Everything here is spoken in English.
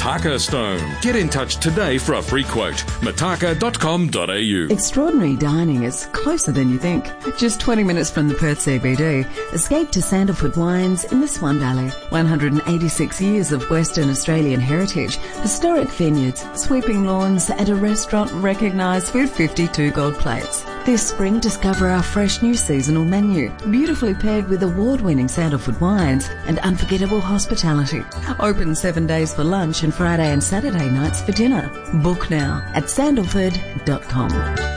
Mataka Stone. Get in touch today for a free quote. mataka.com.au. Extraordinary dining is closer than you think. Just 20 minutes from the Perth CBD, escape to Sandalwood Wines in the Swan Valley. 186 years of Western Australian heritage, historic vineyards, sweeping lawns, and a restaurant recognised with 52 gold plates. This spring, discover our fresh new seasonal menu, beautifully paired with award-winning Sandalwood wines and unforgettable hospitality. Open 7 days for lunch and Friday and Saturday nights for dinner. Book now at sandalwood.com.